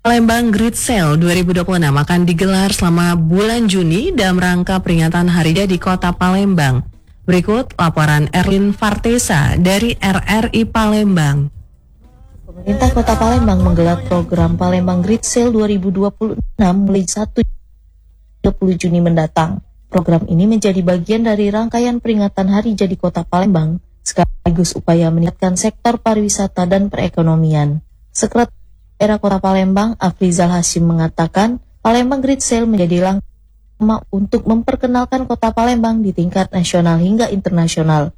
Palembang Great Sale 2026 akan digelar selama bulan Juni dalam rangka peringatan Hari Jadi Kota Palembang. Berikut laporan Erlin Fartesa dari RRI Palembang. Pemerintah Kota Palembang menggelar program Palembang Great Sale 2026 mulai 1 20 Juni mendatang. Program ini menjadi bagian dari rangkaian peringatan Hari Jadi Kota Palembang, sekaligus upaya meningkatkan sektor pariwisata dan perekonomian. Sekretaris Daerah Kota Palembang, Afrizal Hashim mengatakan, Palembang Great Sale menjadi langkah untuk memperkenalkan Kota Palembang di tingkat nasional hingga internasional.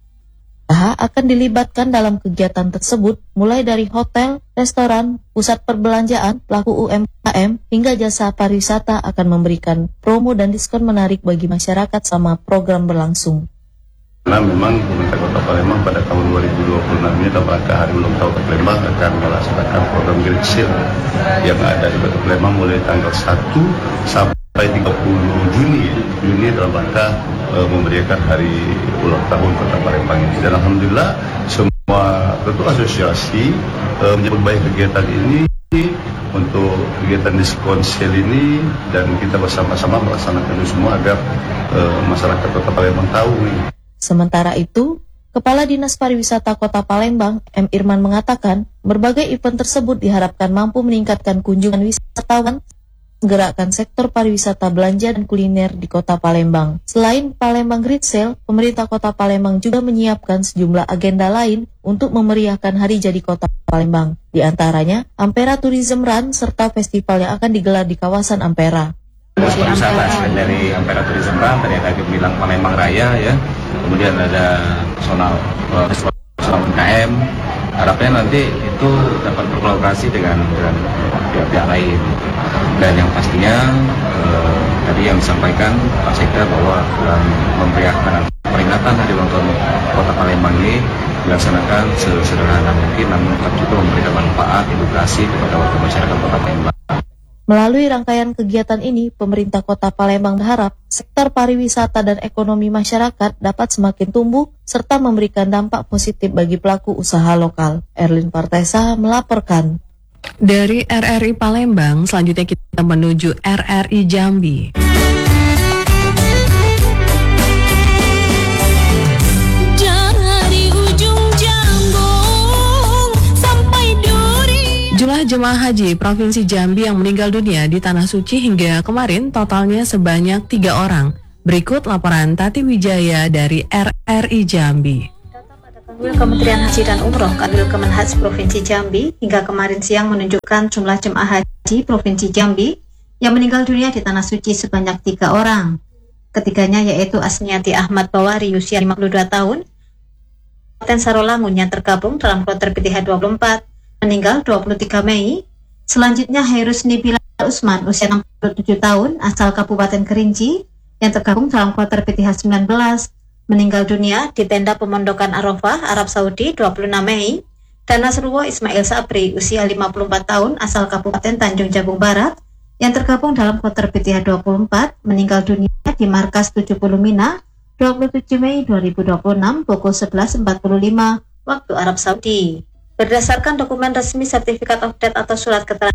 Akan dilibatkan dalam kegiatan tersebut mulai dari hotel, restoran, pusat perbelanjaan, pelaku UMKM, hingga jasa pariwisata akan memberikan promo dan diskon menarik bagi masyarakat selama program berlangsung. Karena memang pemerintah Kota Palembang pada tahun 2026 ini dalam rangka Hari Ulang Tahun Kota Palembang akan melaksanakan program Great Sale yang ada di Kota Palembang mulai tanggal 1 sampai 30 Juni dalam rangka memberikan Hari Ulang Tahun Kota Palembang ini. Dan alhamdulillah semua tentu asosiasi menyambut baik kegiatan ini untuk kegiatan diskon sale ini, dan kita bersama-sama melaksanakan itu semua agar masyarakat Kota Palembang tahu ini. Sementara itu, Kepala Dinas Pariwisata Kota Palembang, M. Irman mengatakan, berbagai event tersebut diharapkan mampu meningkatkan kunjungan wisatawan, menggerakkan sektor pariwisata, belanja, dan kuliner di Kota Palembang. Selain Palembang Great Sale, pemerintah Kota Palembang juga menyiapkan sejumlah agenda lain untuk memeriahkan Hari Jadi Kota Palembang. Di antaranya, Ampera Tourism Run, serta festival yang akan digelar di kawasan Ampera. Wisata selain dari Ampera Tourism Run, tadi ada bilang Palembang Raya ya, kemudian ada personal UMKM. Harapnya nanti itu dapat berkolaborasi dengan pihak-pihak lain, dan yang pastinya tadi yang disampaikan Pak Sekda bahwa dalam memeriahkan peringatan Hari Ulang Tahun Kota Palembang ini dilaksanakan sesederhana mungkin, namun tetap juga memberikan manfaat edukasi kepada warga masyarakat Kota Palembang. Melalui rangkaian kegiatan ini, pemerintah Kota Palembang berharap sektor pariwisata dan ekonomi masyarakat dapat semakin tumbuh serta memberikan dampak positif bagi pelaku usaha lokal. Erlin Fartesa melaporkan. Dari RRI Palembang, selanjutnya kita menuju RRI Jambi. Jumlah jemaah haji Provinsi Jambi yang meninggal dunia di Tanah Suci hingga kemarin totalnya sebanyak 3 orang. Berikut laporan Tati Wijaya dari RRI Jambi. Data pada Kanwil Kementerian Haji dan Umroh Kanwil Kemenhaj Provinsi Jambi hingga kemarin siang menunjukkan jumlah jemaah haji Provinsi Jambi yang meninggal dunia di Tanah Suci sebanyak 3 orang. Ketiganya yaitu Asniati Ahmad Bawari usia 52 tahun, Kabupaten Sarolangun yang tergabung dalam kloter PTH 24, meninggal 23 Mei. Selanjutnya Hairus Nibila Usman usia 67 tahun asal Kabupaten Kerinci yang tergabung dalam kloter PTH 19, meninggal dunia di tenda pemondokan Arafah, Arab Saudi 26 Mei. Dan Nasrullah Ismail Sabri usia 54 tahun asal Kabupaten Tanjung Jabung Barat yang tergabung dalam kloter PTH 24, meninggal dunia di Markas 70 Mina 27 Mei 2026 pukul 11.45 waktu Arab Saudi. Berdasarkan dokumen resmi sertifikat of death atau surat keterangan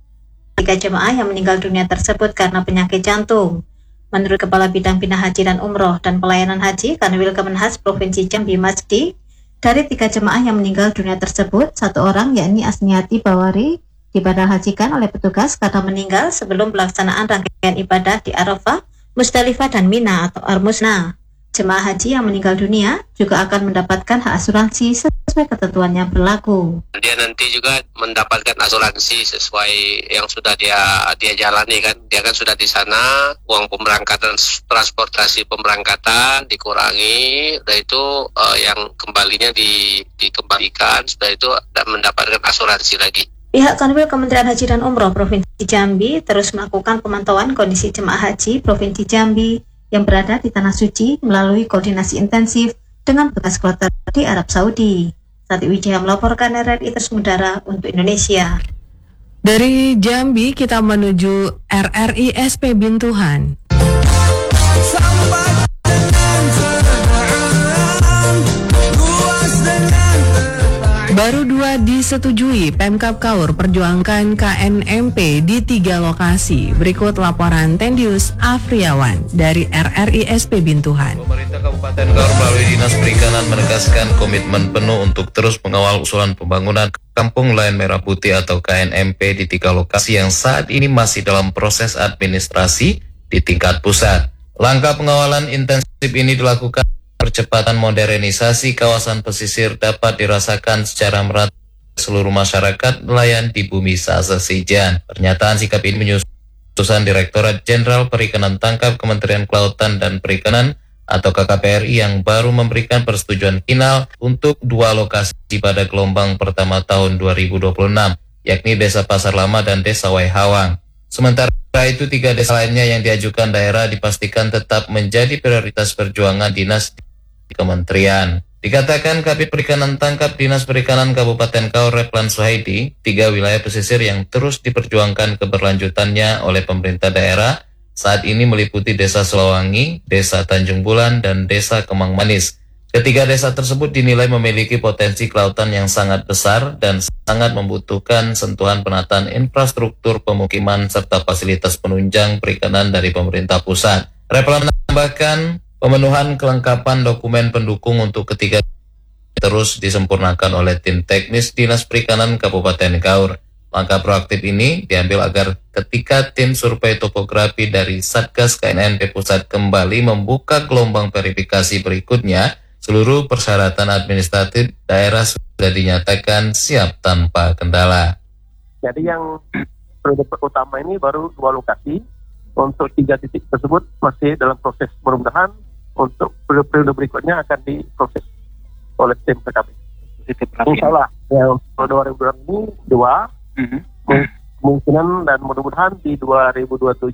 3 jemaah yang meninggal dunia tersebut karena penyakit jantung. Menurut Kepala Bidang Bina Haji dan Umroh dan Pelayanan Haji Kanwil Kemenhaj Provinsi Jambi Masdi, dari 3 jemaah yang meninggal dunia tersebut, 1 orang yakni Asniati Bawari dibadalhajikan oleh petugas karena meninggal sebelum pelaksanaan rangkaian ibadah di Arafah, Musdalifah dan Mina atau Armusna. Jemaah haji yang meninggal dunia juga akan mendapatkan hak asuransi sesuai ketentuan yang berlaku. Dia nanti juga mendapatkan asuransi sesuai yang sudah dia jalani kan. Dia kan sudah di sana, uang pemberangkatan, transportasi pemberangkatan dikurangi, sudah itu yang kembalinya dikembalikan, sudah itu dan mendapatkan asuransi lagi. Pihak Kanwil Kementerian Haji dan Umroh Provinsi Jambi terus melakukan pemantauan kondisi jemaah haji Provinsi Jambi yang berada di Tanah Suci melalui koordinasi intensif dengan petugas kloter di Arab Saudi. Tati Wijaya melaporkan RRI Terus Mudara untuk Indonesia. Dari Jambi kita menuju RRI SP Bintuhan. Baru 2 disetujui, Pemkab Kaur perjuangkan KNMP di 3 lokasi. Berikut laporan Tendius Afriawan dari RRISP Bintuhan. Pemerintah Kabupaten Kaur melalui Dinas Perikanan menegaskan komitmen penuh untuk terus mengawal usulan pembangunan Kampung Nelayan Merah Putih atau KNMP di 3 lokasi yang saat ini masih dalam proses administrasi di tingkat pusat. Langkah pengawalan intensif ini dilakukan percepatan modernisasi kawasan pesisir dapat dirasakan secara merata seluruh masyarakat nelayan di bumi Sasesejan. Pernyataan sikap ini menyusul keputusan Direktorat Jenderal Perikanan Tangkap Kementerian Kelautan dan Perikanan atau KKPRI yang baru memberikan persetujuan final untuk 2 lokasi pada gelombang pertama tahun 2026, yakni Desa Pasar Lama dan Desa Waihawang. Sementara itu 3 desa lainnya yang diajukan daerah dipastikan tetap menjadi prioritas perjuangan dinas kementerian. Dikatakan Kabid Perikanan Tangkap Dinas Perikanan Kabupaten Kaur Replan Suhaidi, 3 wilayah pesisir yang terus diperjuangkan keberlanjutannya oleh pemerintah daerah saat ini meliputi Desa Sulawangi, Desa Tanjung Bulan, dan Desa Kemang Manis. Ketiga desa tersebut dinilai memiliki potensi kelautan yang sangat besar dan sangat membutuhkan sentuhan penataan infrastruktur pemukiman serta fasilitas penunjang perikanan dari pemerintah pusat. Replan menambahkan pemenuhan kelengkapan dokumen pendukung untuk ketiga terus disempurnakan oleh tim teknis Dinas Perikanan Kabupaten Kaur. Langkah proaktif ini diambil agar ketika tim survei topografi dari Satgas KNNP Pusat kembali membuka gelombang verifikasi berikutnya, seluruh persyaratan administratif daerah sudah dinyatakan siap tanpa kendala. Jadi yang prioritas utama ini baru 2 lokasi, untuk 3 titik tersebut masih dalam proses, mudah-mudahan untuk periode berikutnya akan diproses oleh tim PKP. Insya Allah ya, untuk 2020 ini 2, kemungkinan dan mudah-mudahan di 2027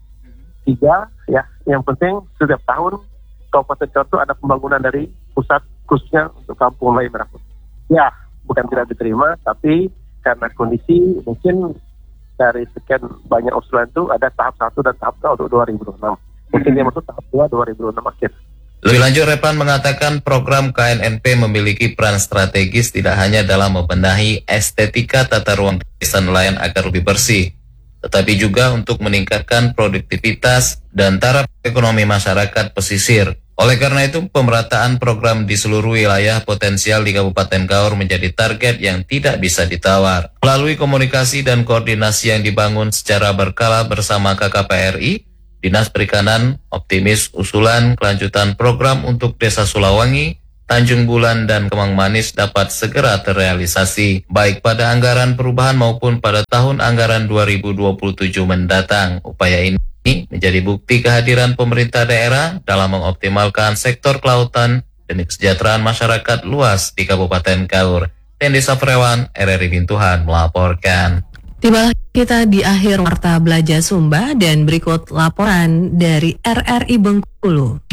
3 ya. Yang penting setiap tahun Kabupaten Kaur itu ada pembangunan dari pusat khususnya untuk Kampung Nelayan Merah Putih. Ya, bukan tidak diterima, tapi karena kondisi mungkin dari sekian banyak usulan itu ada tahap 1 dan tahap 2 untuk 2026. Mungkin dia masuk tahap 2 2026 akhir. Lebih lanjut, Replan mengatakan program KNNP memiliki peran strategis tidak hanya dalam membenahi estetika tata ruang desa nelayan agar lebih bersih, tetapi juga untuk meningkatkan produktivitas dan taraf ekonomi masyarakat pesisir. Oleh karena itu, pemerataan program di seluruh wilayah potensial di Kabupaten Kaur menjadi target yang tidak bisa ditawar. Melalui komunikasi dan koordinasi yang dibangun secara berkala bersama KKPRI, Dinas Perikanan optimis usulan kelanjutan program untuk Desa Sulawangi, Tanjung Bulan, dan Kemang Manis dapat segera terrealisasi, baik pada anggaran perubahan maupun pada tahun anggaran 2027 mendatang. Upaya ini menjadi bukti kehadiran pemerintah daerah dalam mengoptimalkan sektor kelautan demi kesejahteraan masyarakat luas di Kabupaten Kaur. Tendius Afriawan, RRI Bintuhan melaporkan. Tibalah kita di akhir Warta Belajar Sumba dan berikut laporan dari RRI Bengkulu.